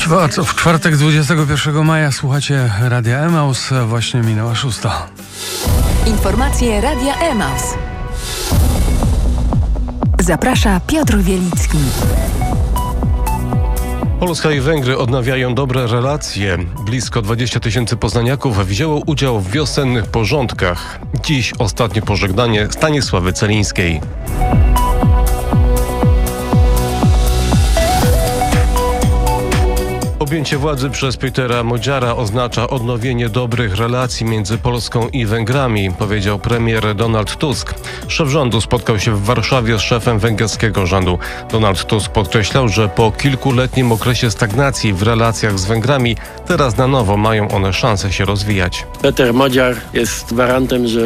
W czwartek 21 maja słuchacie Radia Emaus, właśnie minęła 6. Informacje Radia Emaus. Zaprasza Piotr Wielicki. Polska i Węgry odnawiają dobre relacje. Blisko 20 000 poznaniaków wzięło udział w wiosennych porządkach. Dziś ostatnie pożegnanie Stanisławy Celińskiej. Objęcie władzy przez Petera Modziara oznacza odnowienie dobrych relacji między Polską i Węgrami, powiedział premier Donald Tusk. Szef rządu spotkał się w Warszawie z szefem węgierskiego rządu. Donald Tusk podkreślał, że po kilkuletnim okresie stagnacji w relacjach z Węgrami teraz na nowo mają one szansę się rozwijać. Peter Modziar jest gwarantem, że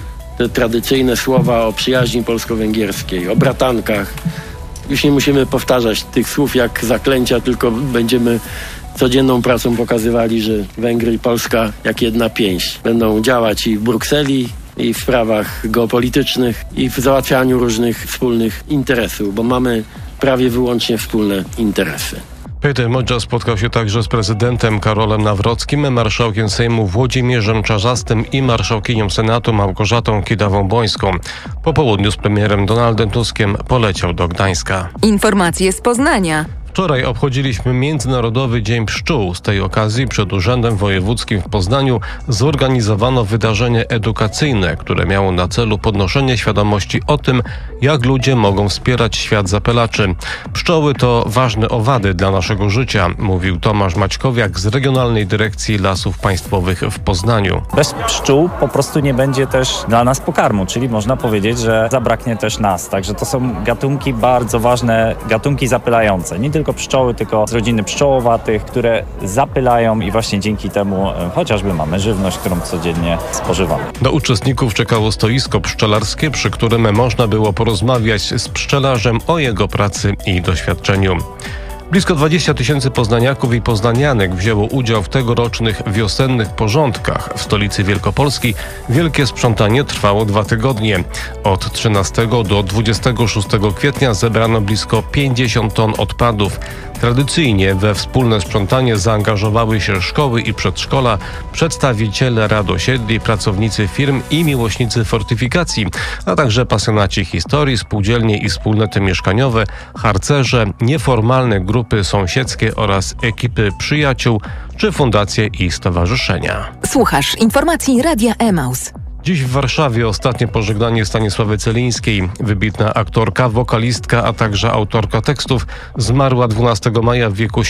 te tradycyjne słowa o przyjaźni polsko-węgierskiej, o bratankach, już nie musimy powtarzać tych słów jak zaklęcia, tylko będziemy codzienną pracą pokazywali, że Węgry i Polska jak jedna pięść. Będą działać i w Brukseli, i w sprawach geopolitycznych, i w załatwianiu różnych wspólnych interesów, bo mamy prawie wyłącznie wspólne interesy. Peter Modziar spotkał się także z prezydentem Karolem Nawrockim, marszałkiem Sejmu Włodzimierzem Czarzastym i marszałkinią Senatu Małgorzatą Kidawą-Błońską. Po południu z premierem Donaldem Tuskiem poleciał do Gdańska. Informacje z Poznania. Wczoraj obchodziliśmy Międzynarodowy Dzień Pszczół. Z tej okazji przed Urzędem Wojewódzkim w Poznaniu zorganizowano wydarzenie edukacyjne, które miało na celu podnoszenie świadomości o tym, jak ludzie mogą wspierać świat zapylaczy. Pszczoły to ważne owady dla naszego życia, mówił Tomasz Maćkowiak z Regionalnej Dyrekcji Lasów Państwowych w Poznaniu. Bez pszczół po prostu nie będzie też dla nas pokarmu, czyli można powiedzieć, że zabraknie też nas. Także to są gatunki bardzo ważne, gatunki zapylające. Nie tylko pszczoły, tylko z rodziny pszczołowatych, które zapylają i właśnie dzięki temu chociażby mamy żywność, którą codziennie spożywamy. Do uczestników czekało stoisko pszczelarskie, przy którym można było porozmawiać z pszczelarzem o jego pracy i doświadczeniu. Blisko 20 000 poznaniaków i poznanianek wzięło udział w tegorocznych wiosennych porządkach. W stolicy Wielkopolski wielkie sprzątanie trwało 2 tygodnie. Od 13 do 26 kwietnia zebrano blisko 50 ton odpadów. Tradycyjnie we wspólne sprzątanie zaangażowały się szkoły i przedszkola, przedstawiciele rad osiedli, pracownicy firm i miłośnicy fortyfikacji, a także pasjonaci historii, spółdzielnie i wspólnoty mieszkaniowe, harcerze, nieformalne grupy sąsiedzkie oraz ekipy przyjaciół czy fundacje i stowarzyszenia. Słuchasz informacji Radia Emaus. Dziś w Warszawie ostatnie pożegnanie Stanisławy Celińskiej. Wybitna aktorka, wokalistka, a także autorka tekstów zmarła 12 maja w wieku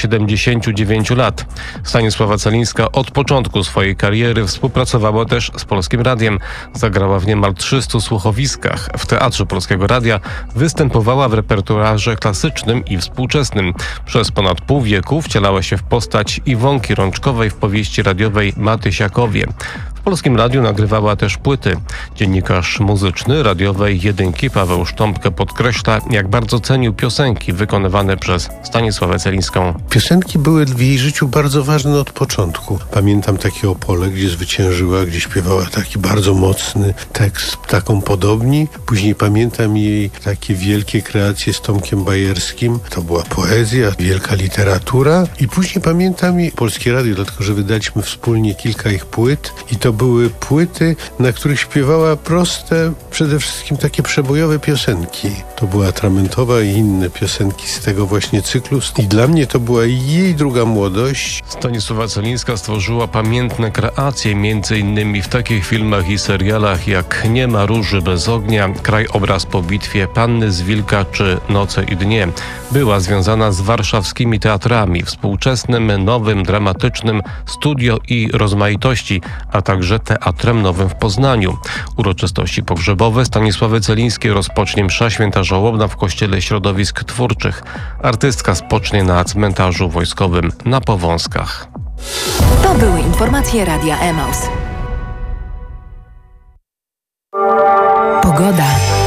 79 lat. Stanisława Celińska od początku swojej kariery współpracowała też z Polskim Radiem. Zagrała w niemal 300 słuchowiskach. W Teatrze Polskiego Radia występowała w repertuarze klasycznym i współczesnym. Przez ponad pół wieku wcielała się w postać Iwonki Rączkowej w powieści radiowej Matysiakowie. W Polskim Radiu nagrywała też płyty. Dziennikarz muzyczny radiowej Jedynki Paweł Sztompkę podkreśla, jak bardzo cenił piosenki wykonywane przez Stanisławę Celińską. Piosenki były w jej życiu bardzo ważne od początku. Pamiętam takie Opole, gdzie zwyciężyła, gdzie śpiewała taki bardzo mocny tekst Ptakom podobni. Później pamiętam jej takie wielkie kreacje z Tomkiem Bajerskim. To była poezja, wielka literatura. I później pamiętam jej Polskie Radio, dlatego że wydaliśmy wspólnie kilka ich płyt. I to były płyty, na których śpiewała proste, przede wszystkim takie przebojowe piosenki. To była Atramentowa i inne piosenki z tego właśnie cyklu. I dla mnie to była jej druga młodość. Stanisława Celińska stworzyła pamiętne kreacje, m.in. w takich filmach i serialach jak Nie ma róży bez ognia, Krajobraz po bitwie, Panny z Wilka czy Noce i dnie. Była związana z warszawskimi teatrami, współczesnym, nowym, dramatycznym, Studio i Rozmaitości, a także Teatrem Nowym w Poznaniu. Uroczystości pogrzebowe Stanisławy Celińskiej rozpocznie msza święta żałobna w Kościele Środowisk Twórczych. Artystka spocznie na cmentarzu wojskowym na Powązkach. To były informacje Radia Emaus. Pogoda.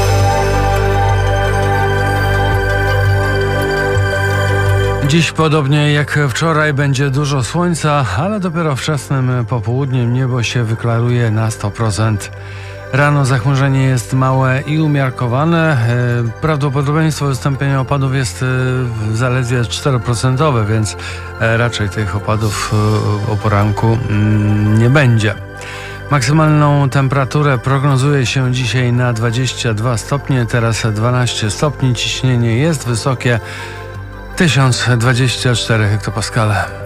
Dziś podobnie jak wczoraj będzie dużo słońca, ale dopiero wczesnym popołudniem niebo się wyklaruje na 100%. Rano zachmurzenie jest małe i umiarkowane. Prawdopodobieństwo wystąpienia opadów jest zaledwie 4%, więc raczej tych opadów o poranku nie będzie. Maksymalną temperaturę prognozuje się dzisiaj na 22 stopnie, teraz 12 stopni. Ciśnienie jest wysokie, 1024 hektopaskale.